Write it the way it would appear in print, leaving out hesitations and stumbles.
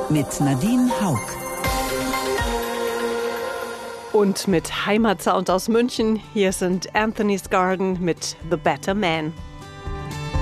mit Nadine Haug. Und mit Heimatsound aus München, hier sind Anthony's Garden mit The Better Man.